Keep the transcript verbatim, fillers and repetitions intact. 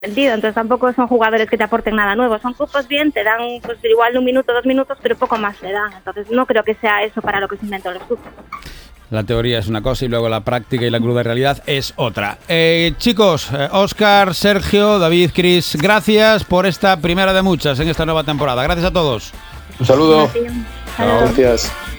sentido, entonces tampoco son jugadores que te aporten nada nuevo, son cupos bien, te dan pues igual un minuto, dos minutos, pero poco más le dan, entonces no creo que sea eso para lo que se inventó los cupos. La teoría es una cosa y luego la práctica y la cruda realidad es otra. Eh, chicos, eh, Óscar, Sergio, David, Cris, gracias por esta primera de muchas en esta nueva temporada. Gracias a todos. Un saludo. Chao. Gracias.